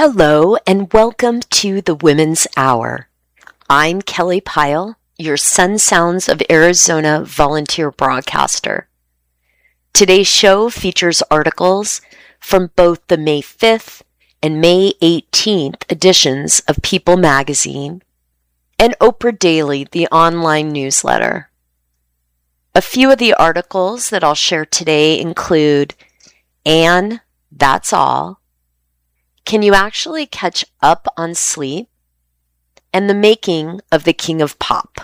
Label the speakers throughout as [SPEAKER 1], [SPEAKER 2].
[SPEAKER 1] Hello and welcome to the Women's Hour. I'm Kelly Pyle, your Sun Sounds of Arizona volunteer broadcaster. Today's show features articles from both the May 5th and May 18th editions of People magazine and Oprah Daily, the online newsletter. A few of the articles that I'll share today include "And That's All," "Can You Actually Catch Up on Sleep?" and "The Making of the King of Pop."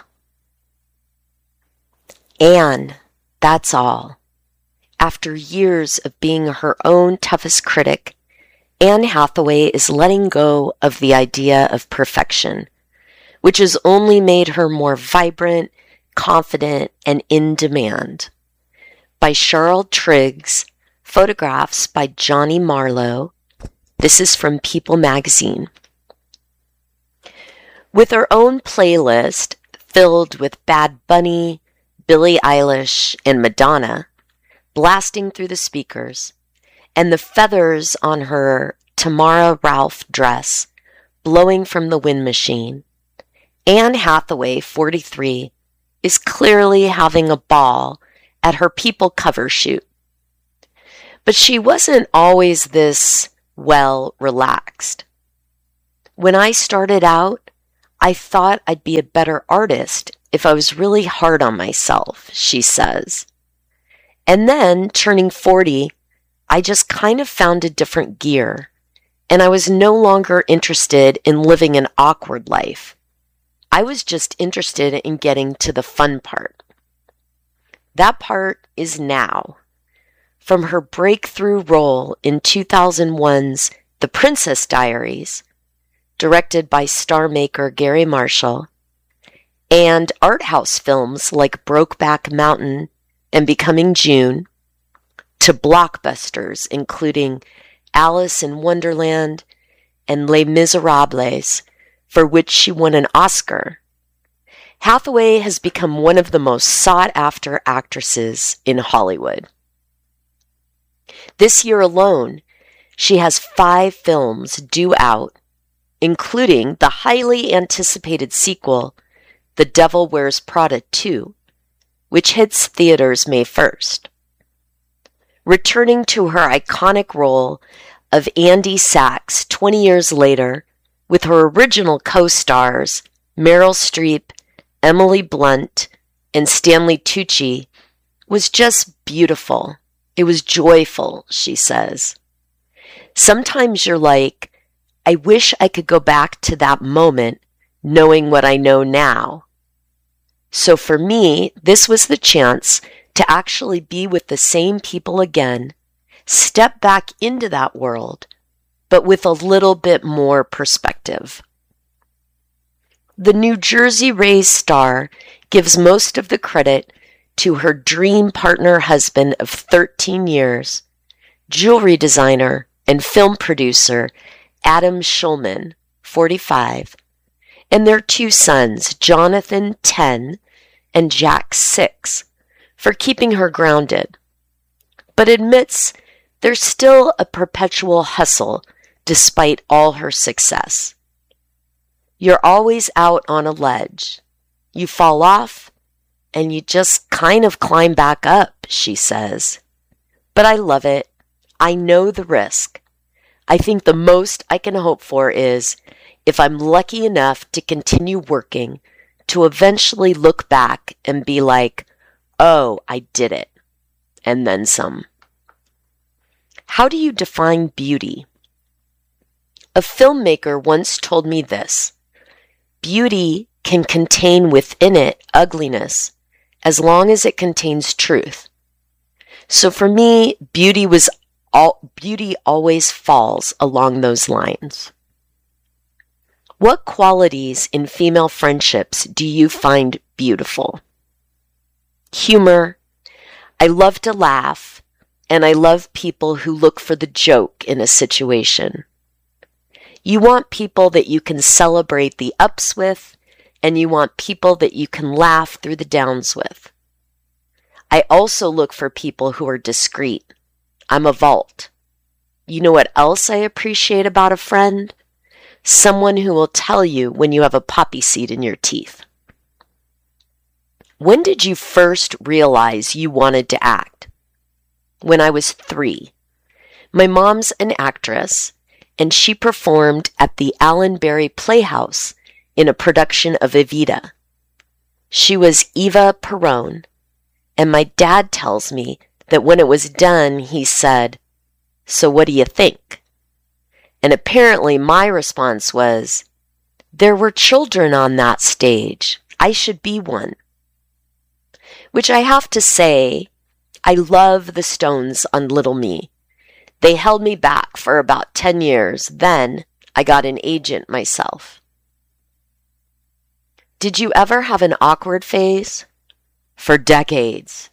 [SPEAKER 1] And that's all. After years of being her own toughest critic, Anne Hathaway is letting go of the idea of perfection, which has only made her more vibrant, confident, and in demand. By Cheryl Triggs, photographs by Johnny Marlowe. This is from People magazine. With her own playlist filled with Bad Bunny, Billie Eilish, and Madonna blasting through the speakers, and the feathers on her Tamara Ralph dress blowing from the wind machine, Anne Hathaway, 43, is clearly having a ball at her People cover shoot. But she wasn't always this relaxed. When I started out, I thought I'd be a better artist if I was really hard on myself, she says. And then, turning 40, I just kind of found a different gear, and I was no longer interested in living an awkward life. I was just interested in getting to the fun part. That part is now. From her breakthrough role in 2001's The Princess Diaries, directed by star maker Gary Marshall, and art house films like Brokeback Mountain and Becoming June, to blockbusters including Alice in Wonderland and Les Miserables, for which she won an Oscar, Hathaway has become one of the most sought-after actresses in Hollywood. This year alone, she has 5 films due out, including the highly anticipated sequel, The Devil Wears Prada 2, which hits theaters May 1st. Returning to her iconic role of Andy Sachs 20 years later with her original co-stars Meryl Streep, Emily Blunt, and Stanley Tucci was just beautiful. It was joyful, she says. Sometimes you're like, I wish I could go back to that moment knowing what I know now. So for me, this was the chance to actually be with the same people again, step back into that world, but with a little bit more perspective. The New Jersey Rays star gives most of the credit to her dream partner husband of 13 years, jewelry designer and film producer Adam Schulman, 45, and their 2 sons, Jonathan, 10, and Jack, 6, for keeping her grounded, but admits there's still a perpetual hustle despite all her success. You're always out on a ledge. You fall off, and you just kind of climb back up, she says. But I love it. I know the risk. I think the most I can hope for is, if I'm lucky enough to continue working, to eventually look back and be like, oh, I did it, and then some. How do you define beauty? A filmmaker once told me this: beauty can contain within it ugliness, as long as it contains truth. So for me, beauty always falls along those lines. What qualities in female friendships do you find beautiful? Humor. I love to laugh, and I love people who look for the joke in a situation. You want people that you can celebrate the ups with, and you want people that you can laugh through the downs with. I also look for people who are discreet. I'm a vault. You know what else I appreciate about a friend? Someone who will tell you when you have a poppy seed in your teeth. When did you first realize you wanted to act? When I was 3. My mom's an actress, and she performed at the Allenbury Playhouse in a production of Evita. She was Eva Perón, and my dad tells me that when it was done, he said, "So what do you think?" And apparently my response was, "There were children on that stage. I should be one." Which I have to say, I love the Stones on Little Me. They held me back for about 10 years. Then I got an agent myself. Did you ever have an awkward phase? For decades.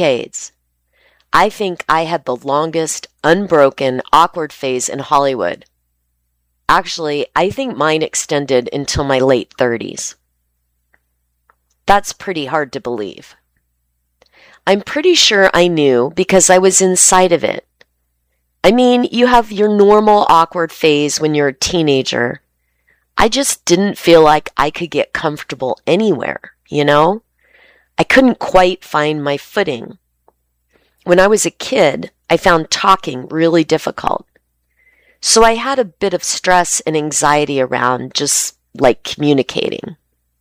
[SPEAKER 1] I think I had the longest, unbroken, awkward phase in Hollywood. Actually, I think mine extended until my late 30s. That's pretty hard to believe. I'm pretty sure I knew because I was inside of it. I mean, you have your normal awkward phase when you're a teenager. I just didn't feel like I could get comfortable anywhere, you know? I couldn't quite find my footing. When I was a kid, I found talking really difficult. So I had a bit of stress and anxiety around just like communicating.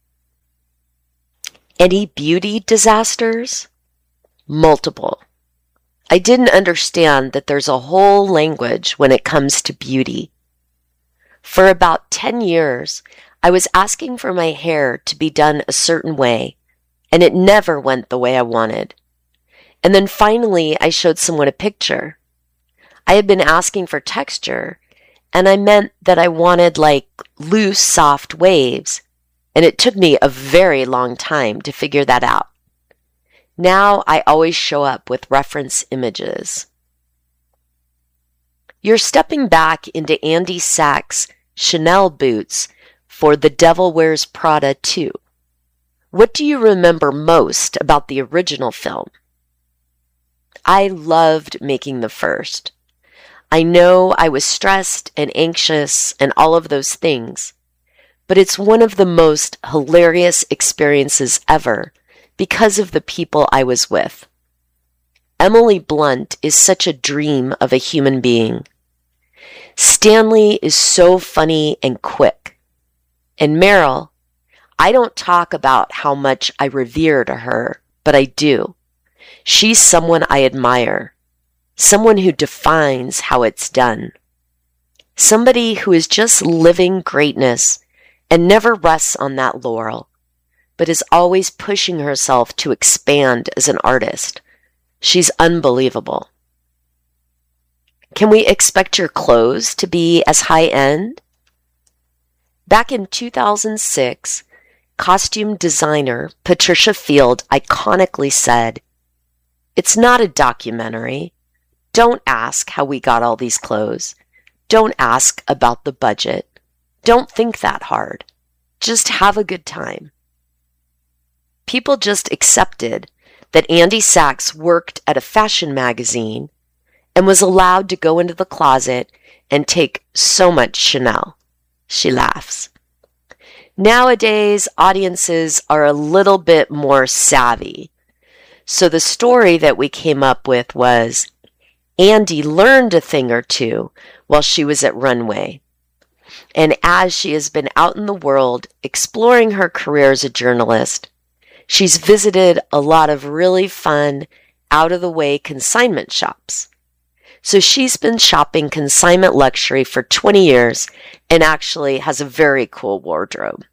[SPEAKER 1] Any beauty disasters? Multiple. I didn't understand that there's a whole language when it comes to beauty. For about 10 years, I was asking for my hair to be done a certain way, and it never went the way I wanted. And then finally, I showed someone a picture. I had been asking for texture, and I meant that I wanted like loose, soft waves, and it took me a very long time to figure that out. Now I always show up with reference images. You're stepping back into Andy Sachs' Chanel boots for The Devil Wears Prada 2. What do you remember most about the original film? I loved making the first. I know I was stressed and anxious and all of those things, but it's one of the most hilarious experiences ever because of the people I was with. Emily Blunt is such a dream of a human being. Stanley is so funny and quick. And Meryl, I don't talk about how much I revere to her, but I do. She's someone I admire. Someone who defines how it's done. Somebody who is just living greatness and never rests on that laurel, but is always pushing herself to expand as an artist. She's unbelievable. Can we expect your clothes to be as high-end? Back in 2006, costume designer Patricia Field iconically said, "It's not a documentary. Don't ask how we got all these clothes. Don't ask about the budget. Don't think that hard. Just have a good time." People just accepted that Andy Sachs worked at a fashion magazine and was allowed to go into the closet and take so much Chanel. She laughs. Nowadays, audiences are a little bit more savvy. So the story that we came up with was Andy learned a thing or two while she was at Runway. And as she has been out in the world exploring her career as a journalist, she's visited a lot of really fun, out-of-the-way consignment shops. So she's been shopping consignment luxury for 20 years and actually has a very cool wardrobe.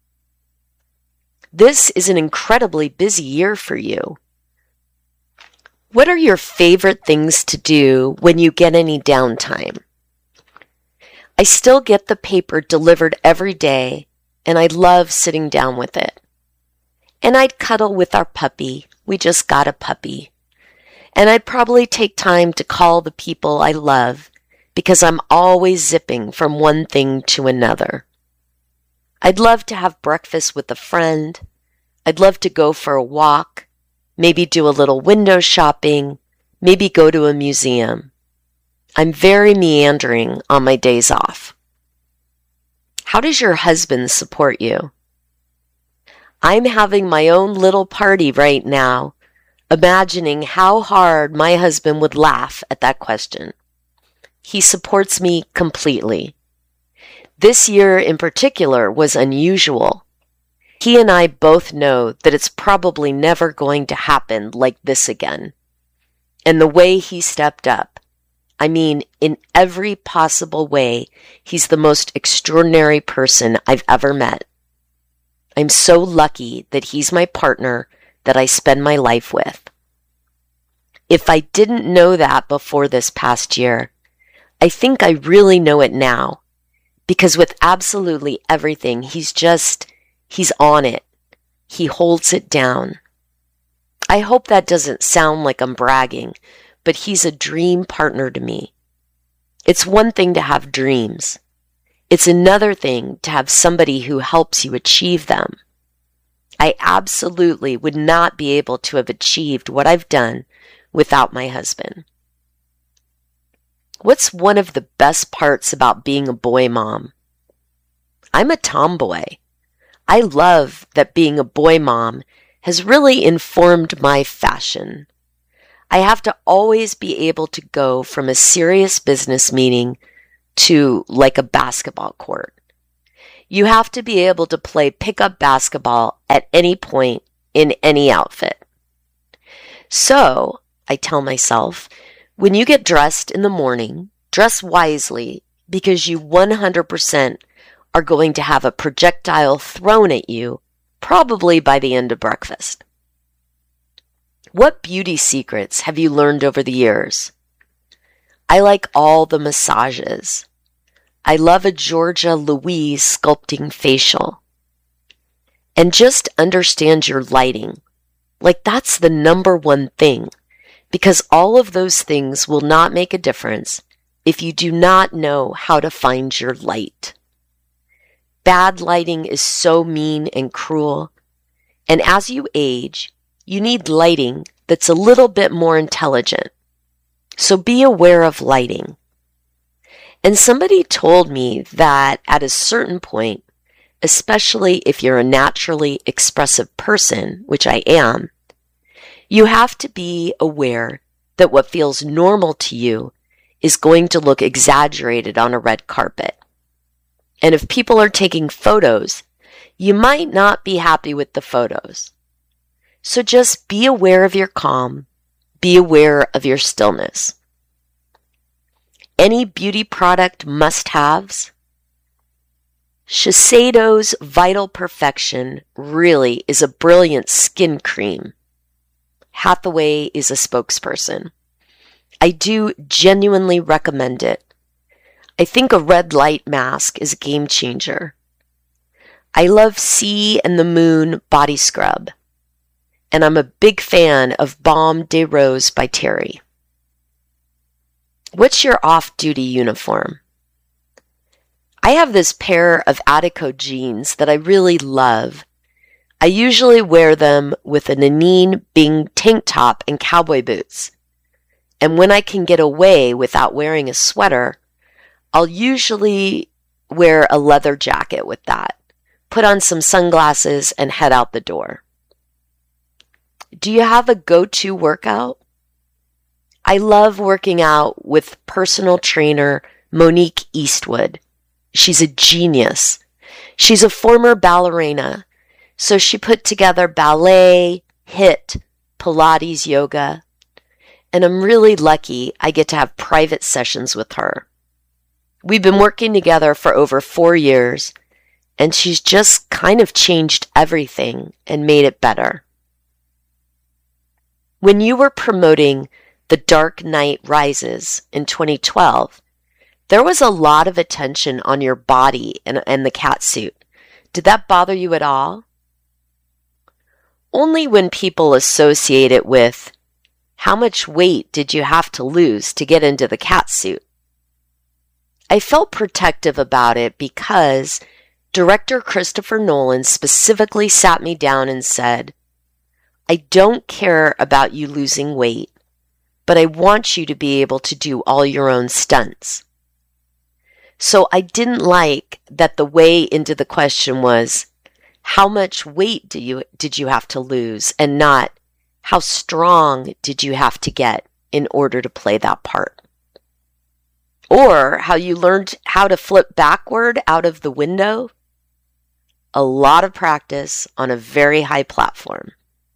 [SPEAKER 1] This is an incredibly busy year for you. What are your favorite things to do when you get any downtime? I still get the paper delivered every day, and I love sitting down with it. And I'd cuddle with our puppy. We just got a puppy. And I'd probably take time to call the people I love because I'm always zipping from one thing to another. I'd love to have breakfast with a friend. I'd love to go for a walk, maybe do a little window shopping, maybe go to a museum. I'm very meandering on my days off. How does your husband support you? I'm having my own little party right now, imagining how hard my husband would laugh at that question. He supports me completely. This year in particular was unusual. He and I both know that it's probably never going to happen like this again. And the way he stepped up, I mean, in every possible way, he's the most extraordinary person I've ever met. I'm so lucky that he's my partner that I spend my life with. If I didn't know that before this past year, I think I really know it now, because with absolutely everything, he's on it. He holds it down. I hope that doesn't sound like I'm bragging, but he's a dream partner to me. It's one thing to have dreams. It's another thing to have somebody who helps you achieve them. I absolutely would not be able to have achieved what I've done without my husband. What's one of the best parts about being a boy mom? I'm a tomboy. I love that being a boy mom has really informed my fashion. I have to always be able to go from a serious business meeting to like a basketball court. You have to be able to play pickup basketball at any point in any outfit. So, I tell myself, when you get dressed in the morning, dress wisely because you 100% are going to have a projectile thrown at you, probably by the end of breakfast. What beauty secrets have you learned over the years? I like all the massages. I love a Georgia Louise sculpting facial. And just understand your lighting. Like that's the number one thing, because all of those things will not make a difference if you do not know how to find your light. Bad lighting is so mean and cruel, and as you age, you need lighting that's a little bit more intelligent. So be aware of lighting. And somebody told me that at a certain point, especially if you're a naturally expressive person, which I am, you have to be aware that what feels normal to you is going to look exaggerated on a red carpet. And if people are taking photos, you might not be happy with the photos. So just be aware of your calm. Be aware of your stillness. Any beauty product must-haves? Shiseido's Vital Perfection really is a brilliant skin cream. Hathaway is a spokesperson. I do genuinely recommend it. I think a red light mask is a game changer. I love Sea and the Moon body scrub. And I'm a big fan of Baume de Rose by Terry. What's your off-duty uniform? I have this pair of Attico jeans that I really love. I usually wear them with a Nanine Bing tank top and cowboy boots. And when I can get away without wearing a sweater, I'll usually wear a leather jacket with that, put on some sunglasses, and head out the door. Do you have a go-to workout? I love working out with personal trainer Monique Eastwood. She's a genius. She's a former ballerina, so she put together ballet, HIIT, Pilates, yoga, and I'm really lucky I get to have private sessions with her. We've been working together for over 4 years, and she's just kind of changed everything and made it better. When you were promoting The Dark Knight Rises in 2012, there was a lot of attention on your body and the catsuit. Did that bother you at all? Only when people associate it with, how much weight did you have to lose to get into the catsuit? I felt protective about it because director Christopher Nolan specifically sat me down and said, I don't care about you losing weight. but I want you to be able to do all your own stunts. So I didn't like that the way into the question was, how much weight did you have to lose, and not how strong did you have to get in order to play that part? Or how you learned how to flip backward out of the window? A lot of practice on a very high platform.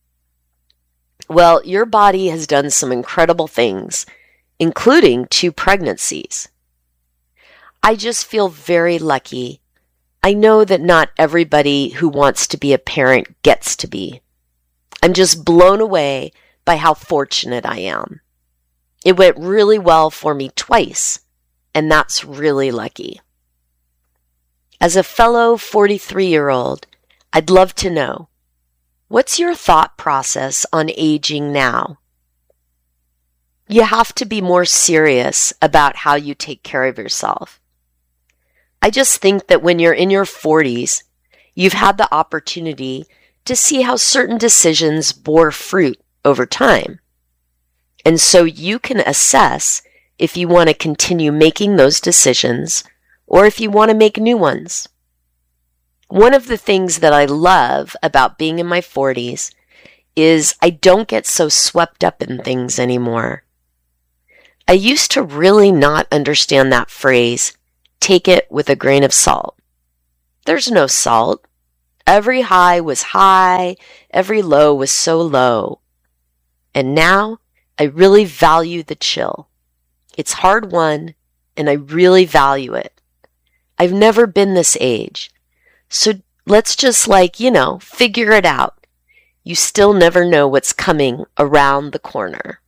[SPEAKER 1] Well, your body has done some incredible things, including 2 pregnancies. I just feel very lucky. I know that not everybody who wants to be a parent gets to be. I'm just blown away by how fortunate I am. It went really well for me twice, and that's really lucky. As a fellow 43-year-old, I'd love to know, what's your thought process on aging now? You have to be more serious about how you take care of yourself. I just think that when you're in your 40s, you've had the opportunity to see how certain decisions bore fruit over time. And so you can assess if you want to continue making those decisions or if you want to make new ones. One of the things that I love about being in my 40s is I don't get so swept up in things anymore. I used to really not understand that phrase, take it with a grain of salt. There's no salt. Every high was high, every low was so low. And now I really value the chill. It's hard won, and I really value it. I've never been this age. So let's just figure it out. You still never know what's coming around the corner.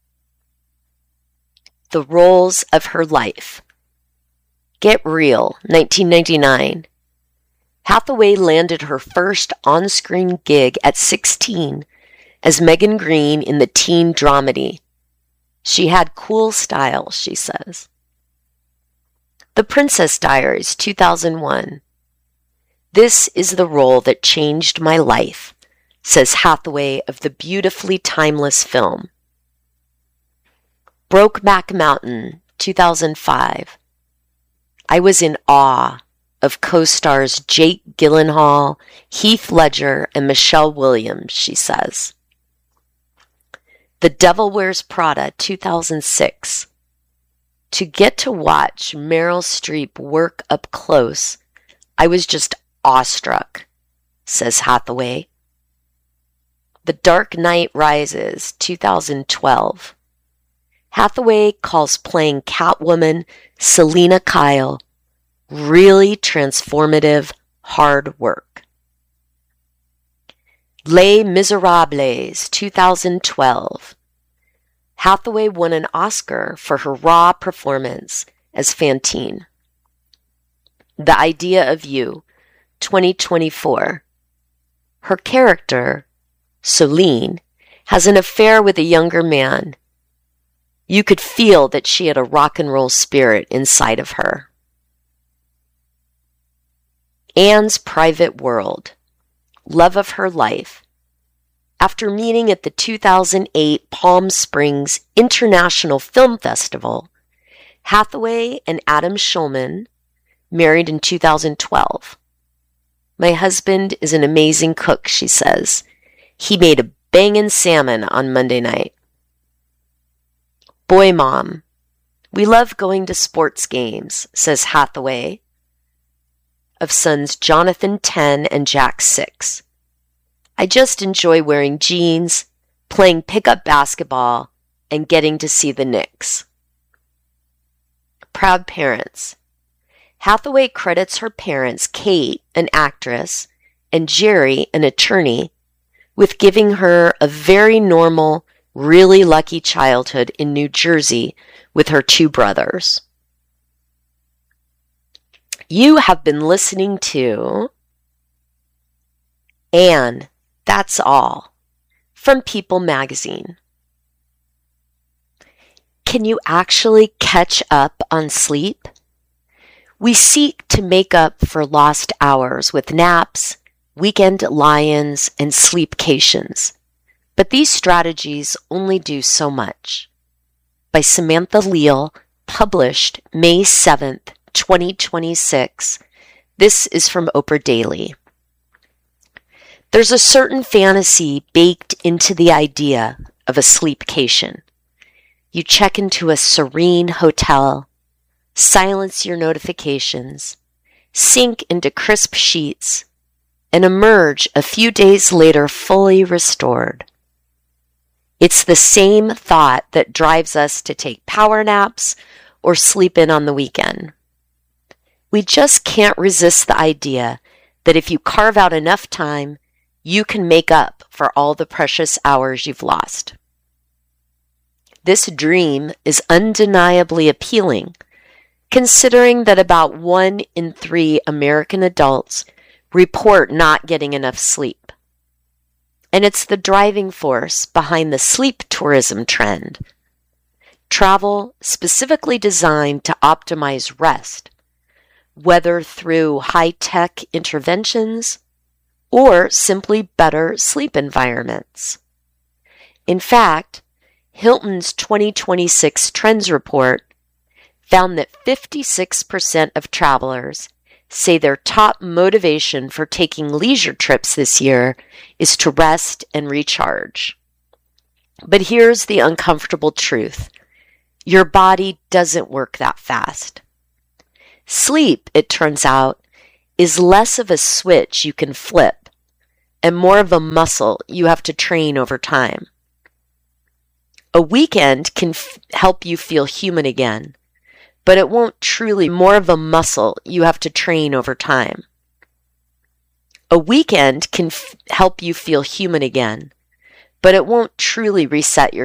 [SPEAKER 1] The roles of her life. Get Real, 1999. Hathaway landed her first on-screen gig at 16 as Megan Greene in the teen dramedy. She had cool style, she says. The Princess Diaries, 2001. This is the role that changed my life, says Hathaway of the beautifully timeless film. Brokeback Mountain, 2005. I was in awe of co-stars Jake Gyllenhaal, Heath Ledger, and Michelle Williams, she says. The Devil Wears Prada, 2006. To get to watch Meryl Streep work up close, I was just awestruck, says Hathaway. The Dark Knight Rises, 2012. Hathaway calls playing Catwoman Selina Kyle really transformative hard work. Les Miserables, 2012. Hathaway won an Oscar for her raw performance as Fantine. The Idea of You, 2024. Her character, Soline, has an affair with a younger man. You could feel that she had a rock and roll spirit inside of her. Anne's Private World, Love of Her Life. After meeting at the 2008 Palm Springs International Film Festival, Hathaway and Adam Schulman married in 2012. My husband is an amazing cook, she says. He made a bangin' salmon on Monday night. Boy Mom. We love going to sports games, says Hathaway, of sons Jonathan 10 and Jack 6. I just enjoy wearing jeans, playing pickup basketball, and getting to see the Knicks. Proud Parents. Hathaway credits her parents, Kate, an actress, and Jerry, an attorney, with giving her a very normal, really lucky childhood in New Jersey with her 2 brothers. You have been listening to Anne, That's All, from People Magazine. Can you actually catch up on sleep? We seek to make up for lost hours with naps, weekend lie-ins, and sleepcations. But these strategies only do so much. by Samantha Leal, published May 7th, 2026. This is from Oprah Daily. There's a certain fantasy baked into the idea of a sleepcation. You check into a serene hotel, silence your notifications, sink into crisp sheets, and emerge a few days later fully restored. It's the same thought that drives us to take power naps or sleep in on the weekend. We just can't resist the idea that if you carve out enough time, you can make up for all the precious hours you've lost. This dream is undeniably appealing, considering that about 1 in 3 American adults report not getting enough sleep. And it's the driving force behind the sleep tourism trend. Travel specifically designed to optimize rest, whether through high-tech interventions or simply better sleep environments. In fact, Hilton's 2026 Trends Report found that 56% of travelers say their top motivation for taking leisure trips this year is to rest and recharge. But here's the uncomfortable truth. Your body doesn't work that fast. Sleep, it turns out, is less of a switch you can flip and more of a muscle you have to train over time. A weekend can help you feel human again, but it won't truly more of a muscle you have to train over time. A weekend can help you feel human again, but it won't truly reset your